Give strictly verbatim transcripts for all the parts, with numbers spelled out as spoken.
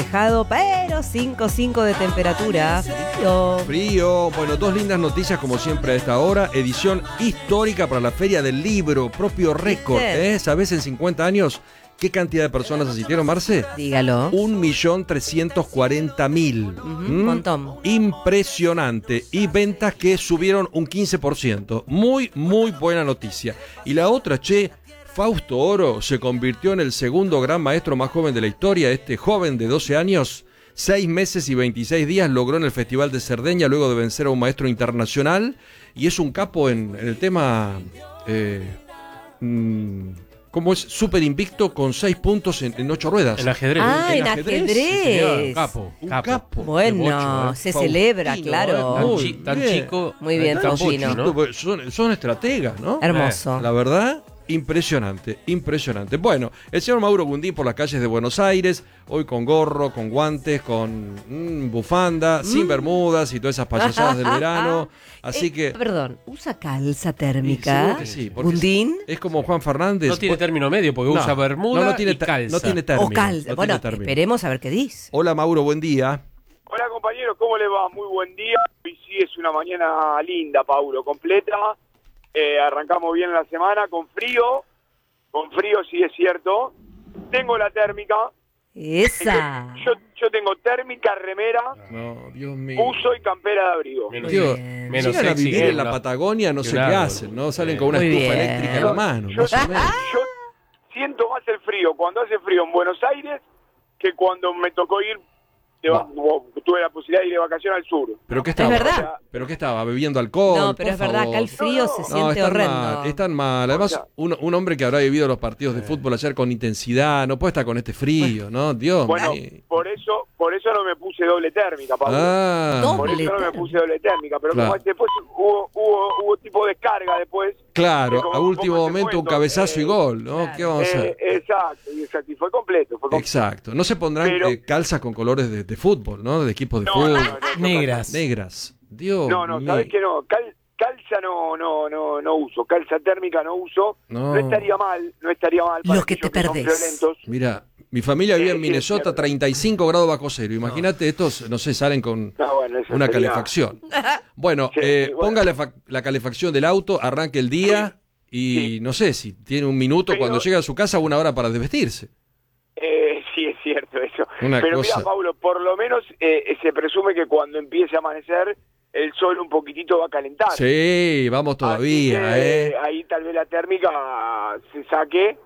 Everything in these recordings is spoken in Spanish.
despejado, pero cinco cinco de temperatura. Frío. Frío. Bueno, dos lindas noticias como siempre a esta hora. Edición histórica para la Feria del Libro, propio récord. ¿eh? ¿Sabés en cincuenta años qué cantidad de personas asistieron, Marce? Dígalo. Un millón trescientos cuarenta mil. Un montón. Impresionante. Y ventas que subieron un quince por ciento. Muy, muy buena noticia. Y la otra, che, Fausto Oro se convirtió en el segundo gran maestro más joven de la historia. Este joven de doce años, seis meses y veintiséis días, logró en el Festival de Cerdeña luego de vencer a un maestro internacional. Y es un capo en, en el tema... Eh, mmm, como es súper invicto con seis puntos en, en ocho ruedas. En ajedrez. Ah, en, en ajedrez. ajedrez. Sí, señor. Un capo. Un capo. capo. Bueno, Bocho, ¿eh? se Faustino, celebra, ¿eh? claro. Tan, Muy chi- tan bien. chico. Muy bien, Tan Faustino. poquito, porque son, son estrategas, ¿no? Hermoso. La verdad, impresionante, impresionante. Bueno, el señor Mauro Gundín por las calles de Buenos Aires, hoy con gorro, con guantes, con mm, bufanda, mm. sin bermudas y todas esas payasadas del verano. Así eh, que... Perdón, ¿usa calza térmica? Sí, sí, ¿Gundín? Es, es como Juan Fernández. No tiene término medio porque No, usa bermuda no, no tiene y te- calza. No tiene término. O calza. no Bueno, tiene término. esperemos a ver qué dice. Hola Mauro, buen día. Hola compañeros, ¿cómo les va? Muy buen día. Hoy sí es una mañana linda, Paulo, completa. Eh, arrancamos bien la semana, con frío. Con frío, sí es cierto. Tengo la térmica. Esa. Yo, yo tengo térmica, remera, No, Dios mío. buzo y campera de abrigo. Menos, Digo, bien. menos llegan a sexy vivir que en la una- Patagonia, no que sé un qué árbol. hacen, ¿no? Salen Bien. con una Muy estufa bien. eléctrica en la mano, Yo, más o menos. yo siento más el frío cuando hace frío en Buenos Aires que cuando me tocó ir, de va- tuve la posibilidad de ir de vacaciones al sur. ¿Pero qué estaba? Es verdad. ¿Pero qué estaba? ¿Bebiendo alcohol? No, pero Por es verdad, favor. acá el frío No, se no. siente No, están horrendo. mal, están mal. Además, O sea- un, un hombre que habrá vivido los partidos de fútbol ayer con intensidad, no puede estar con este frío, ¿no? Dios Bueno, mío. por eso por eso no me puse doble térmica, Pablo. Ah, No. Por eso no me Doble puse doble térmica, pero Claro. como después hubo, hubo, hubo tipo de descarga después. claro, que como a un último poco ese momento un cuento, cabezazo eh, y gol, ¿no? claro. ¿Qué vamos a Eh, hacer? exacto, exacto, y fue completo. Fue completo. Exacto. No se pondrán Pero- eh, calzas con colores de, de fútbol, ¿no? De equipos de No, fútbol. no, no, no, Negras. Negras. Dios No, no, mío. sabes que no, Cal- calza no, no, no, no uso, calza térmica no uso. No. No, estaría mal, no estaría mal. Los para que te aquellos son perdés. violentos. Mira, mi familia vive Sí, en sí, es Minnesota, cierto. treinta y cinco grados bajo cero. Imagínate, estos, no sé, salen con No, bueno, eso una sería- calefacción. Bueno, Sí, eh, bueno. ponga la, fa- la calefacción del auto, arranque el día y Sí. no sé si tiene un minuto Pero- cuando llega a su casa, una hora para desvestirse. Eh, sí, es cierto eso. Una Pero cosa- mira, Pablo, por lo menos eh, se presume que cuando empiece a amanecer, el sol un poquitito va a calentar. Sí, vamos Así todavía, que, ¿eh? ahí tal vez la térmica se saque.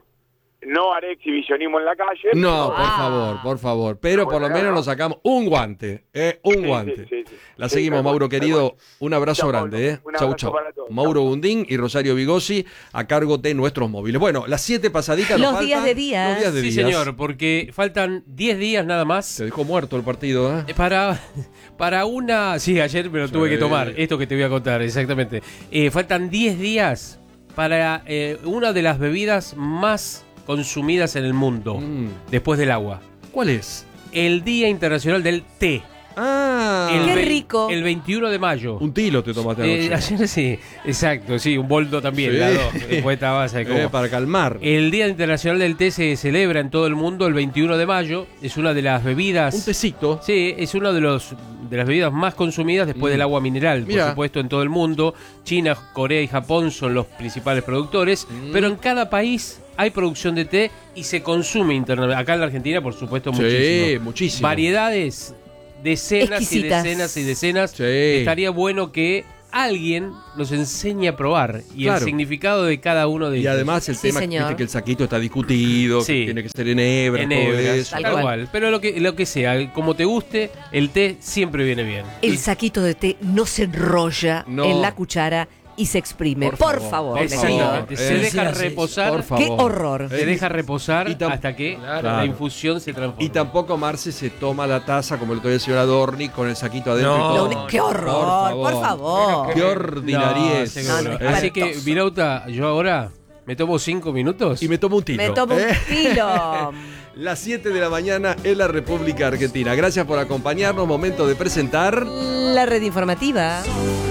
No haré exhibicionismo en la calle. No, pero- por favor, por favor. Pero por lo Bueno, menos no. nos sacamos un guante, ¿eh? Un Sí, guante. sí, sí, sí. La Sí, seguimos, tal cual, Mauro, tal querido. cual. Un abrazo Chao, grande, Pablo. ¿eh? Un Chau, abrazo chau. para todos. Mauro Chau. Gundín y Rosario Vigosi a cargo de nuestros móviles. Bueno, las siete pasaditas nos Los días faltan. de días. Los días de Sí, días. señor, porque faltan diez días nada más Se dejó muerto el partido, ¿eh? eh, para, para una... Sí, ayer me lo tuve Sí. que tomar, esto que te voy a contar, exactamente. Eh, faltan diez días para eh, una de las bebidas más consumidas en el mundo, Mm. después del agua. ¿Cuál es? El Día Internacional del Té. Ah, El Qué ve- rico. El veintiuno de mayo. un tilo te tomaste Eh, anoche. ayer sí, exacto, sí, un boldo también, Sí. la dos, después estaba, ¿sabes cómo? Eh, para calmar. El Día Internacional del Té se celebra en todo el mundo el veintiuno de mayo. Es una de las bebidas. Un tecito. Sí, es una de los de las bebidas más consumidas después Mm. del agua mineral, Mirá. por supuesto, en todo el mundo. China, Corea y Japón son los principales productores, Mm. pero en cada país hay producción de té y se consume internamente. Acá en la Argentina, por supuesto, Sí, muchísimo. muchísimo. Variedades, decenas Exquisitas. y decenas y decenas. Sí. Estaría bueno que alguien nos enseñe a probar y Claro. el significado de cada uno de Y ellos. además el Sí, tema, señor. viste que el saquito está discutido, Sí. que tiene que ser en hebra, En todo hebras, eso. Tal tal cual. cual. Pero lo que, lo que sea, como te guste, el té siempre viene bien. El saquito de té no se enrolla No. en la cuchara y se exprime. Por Por, favor. favor, Por les favor. pido. Exactamente. Se Eh, deja sí, reposar. Por favor. Qué horror. Se deja reposar Y tam- hasta que Claro. la infusión se transforma. Y tampoco Marce se toma la taza como el otro día el señor Adorni con el saquito adentro. No. y todo. Lo uni- ¡Qué horror! Por favor. Qué ordinariez. No, seguro. No, no, Así que, espantoso. Virauta, yo ahora me tomo cinco minutos. Y me tomo un tiro. Me tomo un ¿eh? tilo. Las siete de la mañana en la República Argentina. Gracias por acompañarnos. Momento de presentar. La red informativa.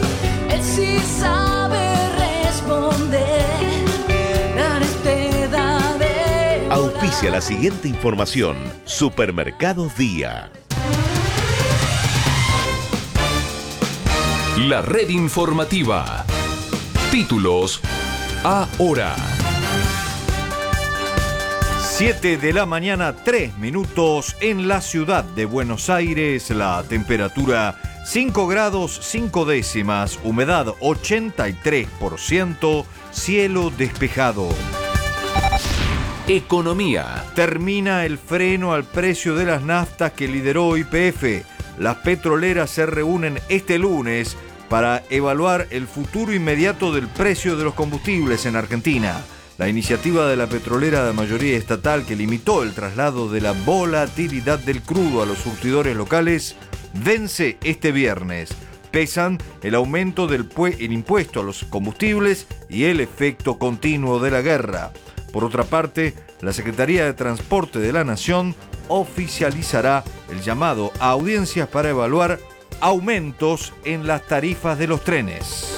Él sí sabe responder. Dar este da de volar. Auspicia Auspicia la siguiente información. Supermercados Día. La red informativa. Títulos ahora. siete de la mañana, tres minutos en la ciudad de Buenos Aires. La temperatura cinco grados cinco décimas, humedad ochenta y tres por ciento, cielo despejado. Economía. Termina el freno al precio de las naftas que lideró Y P F. Las petroleras se reúnen este lunes para evaluar el futuro inmediato del precio de los combustibles en Argentina. La iniciativa de la petrolera de mayoría estatal que limitó el traslado de la volatilidad del crudo a los surtidores locales vence este viernes. Pesan el aumento del pue- el impuesto a los combustibles y el efecto continuo de la guerra. Por otra parte, la Secretaría de Transporte de la Nación oficializará el llamado a audiencias para evaluar aumentos en las tarifas de los trenes.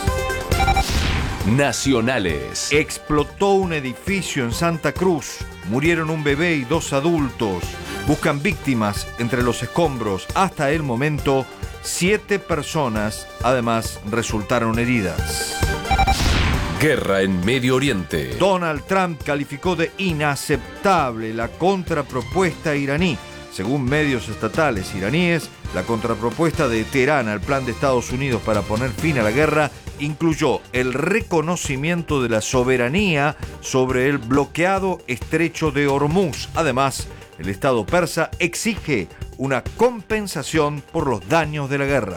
Nacionales. Explotó un edificio en Santa Cruz. Murieron un bebé y dos adultos. Buscan víctimas entre los escombros. Hasta el momento, siete personas, además, resultaron heridas. Guerra en Medio Oriente. Donald Trump calificó de inaceptable la contrapropuesta iraní. Según medios estatales iraníes, la contrapropuesta de Teherán al plan de Estados Unidos para poner fin a la guerra incluyó el reconocimiento de la soberanía sobre el bloqueado estrecho de Hormuz. Además, el Estado persa exige una compensación por los daños de la guerra.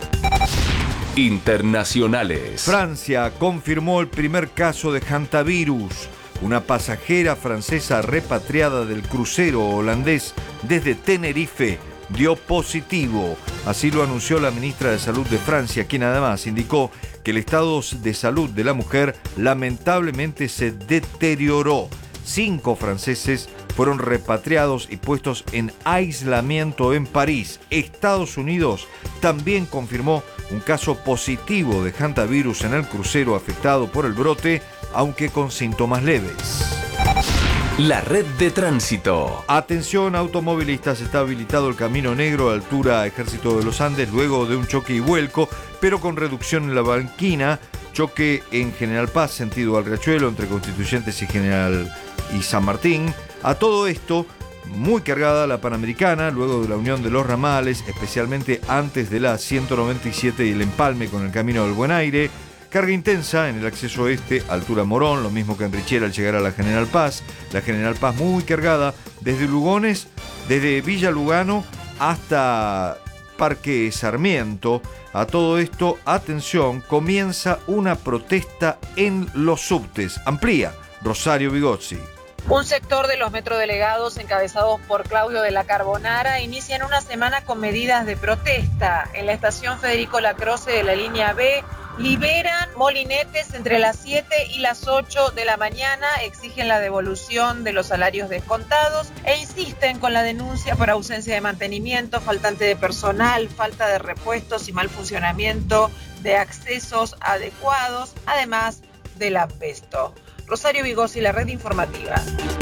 Internacionales. Francia confirmó el primer caso de hantavirus. Una pasajera francesa repatriada del crucero holandés desde Tenerife dio positivo. Así lo anunció la ministra de Salud de Francia, quien además indicó que el estado de salud de la mujer lamentablemente se deterioró. Cinco franceses fueron repatriados y puestos en aislamiento en París. Estados Unidos también confirmó un caso positivo de hantavirus en el crucero afectado por el brote, aunque con síntomas leves. La red de tránsito. Atención automovilistas, está habilitado el Camino Negro a altura Ejército de los Andes luego de un choque y vuelco, pero con reducción en la banquina. Choque en General Paz, sentido al Riachuelo, entre Constituyentes y General y San Martín. A todo esto, muy cargada la Panamericana, luego de la unión de los ramales, especialmente antes de la ciento noventa y siete y el empalme con el Camino del Buen Aire. Carga intensa en el acceso este, altura Morón, lo mismo que en Richera al llegar a la General Paz. La General Paz muy cargada desde Lugones, desde Villa Lugano hasta Parque Sarmiento. A todo esto, atención, comienza una protesta en los subtes. Amplía Rosario Bigozzi. Un sector de los metrodelegados encabezados por Claudio de la Carbonara inician una semana con medidas de protesta. En la estación Federico Lacroce de la línea B liberan molinetes entre las siete y las ocho de la mañana, exigen la devolución de los salarios descontados e insisten con la denuncia por ausencia de mantenimiento, faltante de personal, falta de repuestos y mal funcionamiento de accesos adecuados, además del asbesto. Rosario Bigozzi, la red informativa.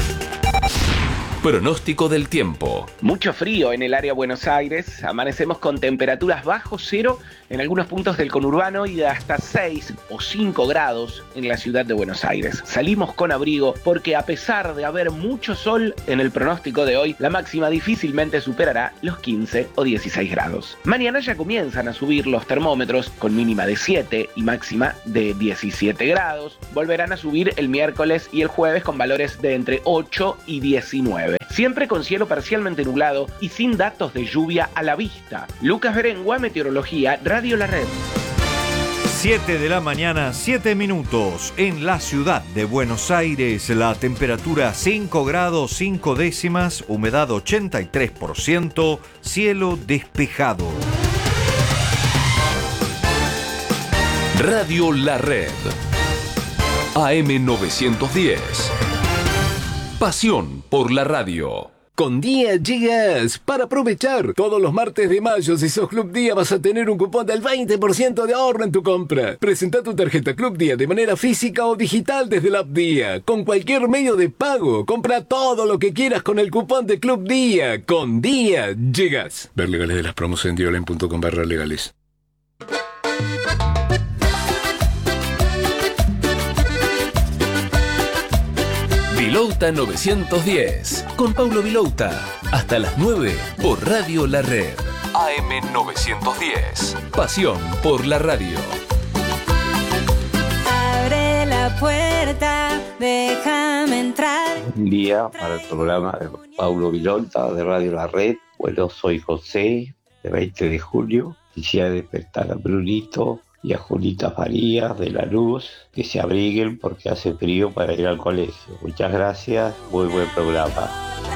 Pronóstico del tiempo. Mucho frío en el área de Buenos Aires. Amanecemos con temperaturas bajo cero en algunos puntos del conurbano y de hasta seis o cinco grados en la ciudad de Buenos Aires. Salimos con abrigo porque a pesar de haber mucho sol en el pronóstico de hoy, la máxima difícilmente superará los quince o dieciséis grados. Mañana ya comienzan a subir los termómetros con mínima de siete y máxima de diecisiete grados. Volverán a subir el miércoles y el jueves con valores de entre ocho y diecinueve. Siempre con cielo parcialmente nublado y sin datos de lluvia a la vista. Lucas Berengua, Meteorología, Radio La Red. siete de la mañana, siete minutos. En la ciudad de Buenos Aires, la temperatura cinco grados cinco décimas, humedad ochenta y tres por ciento, cielo despejado. Radio La Red. A M novecientos diez. Pasión por la radio. Con Día llegas para aprovechar. Todos los martes de mayo, si sos Club Día, vas a tener un cupón del veinte por ciento de ahorro en tu compra. Presenta tu tarjeta Club Día de manera física o digital desde la app Día. Con cualquier medio de pago. Compra todo lo que quieras con el cupón de Club Día. Con Día llegas. Ver legales de las promos en diolen punto com barra legales. Vilouta novecientos diez, con Paulo Vilouta, hasta las nueve por Radio La Red. A M novecientos diez, pasión por la radio. Abre la puerta, déjame entrar. Un día para el programa de Paulo Vilouta de Radio La Red. Bueno, soy José, de veinte de julio. Quisiera despertar a Brunito y a Julita Farías de La Luz, que se abriguen porque hace frío para ir al colegio. Muchas gracias, muy buen programa.